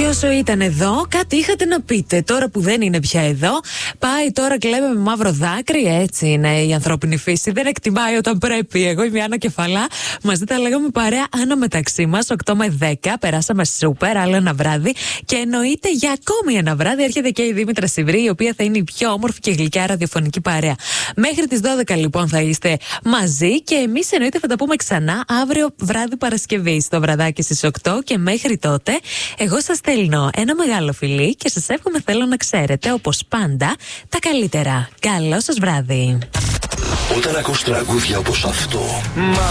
Και όσο ήταν εδώ, κάτι είχατε να πείτε. Τώρα που δεν είναι πια εδώ, πάει τώρα κλαίμε με μαύρο δάκρυ. Έτσι είναι η ανθρώπινη φύση. Δεν εκτιμάει όταν πρέπει. Εγώ είμαι η Άννα Κεφαλά. Μαζί τα λέγαμε παρέα άνω μεταξύ μας. 8 με 10. Περάσαμε σούπερ. Άλλο ένα βράδυ. Και εννοείται για ακόμη ένα βράδυ έρχεται και η Δήμητρα Σιβρή, η οποία θα είναι η πιο όμορφη και γλυκιά ραδιοφωνική παρέα. Μέχρι τις 12 λοιπόν θα είστε μαζί. Και εμείς εννοείται θα τα πούμε ξανά αύριο βράδυ Παρασκευή. Στο βραδάκι στις 8. Και μέχρι τότε, εγώ σας στέλνω ένα μεγάλο φιλί και σας εύχομαι, θέλω να ξέρετε, όπως πάντα, τα καλύτερα. Καλό σας βράδυ. Όταν ακούς τραγούδια όπως αυτό,